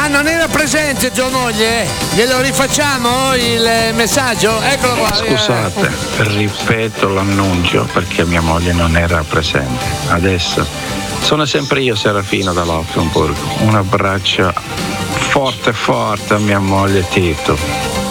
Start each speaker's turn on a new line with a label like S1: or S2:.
S1: Ah, non era presente tua moglie? Glielo rifacciamo il messaggio? Eccolo qua.
S2: Scusate, ripeto l'annuncio perché mia moglie non era presente. Adesso sono sempre io, Serafino da Laufenburg. Un abbraccio forte forte a mia moglie Tito.